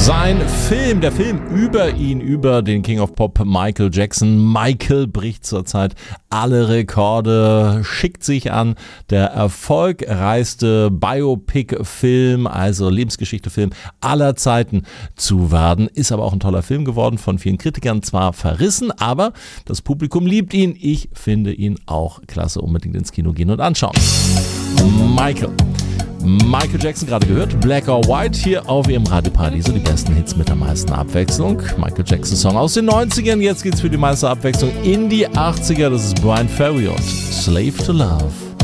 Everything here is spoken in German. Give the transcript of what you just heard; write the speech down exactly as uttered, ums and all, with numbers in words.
Sein Film, der Film über ihn, über den King of Pop Michael Jackson. Michael bricht zurzeit alle Rekorde, schickt sich an, der erfolgreichste Biopic-Film, also Lebensgeschichte-Film aller Zeiten zu werden. Ist aber auch ein toller Film geworden, von vielen Kritikern zwar verrissen, aber das Publikum liebt ihn. Ich finde ihn auch klasse, unbedingt ins Kino gehen und anschauen. Michael. Michael Jackson gerade gehört, Black or White, hier auf ihrem Radioparadies, so die besten Hits mit der meisten Abwechslung. Michael Jackson Song aus den neunzigern, jetzt geht's für die meiste Abwechslung in die achtziger, das ist Bryan Ferry und Slave to Love.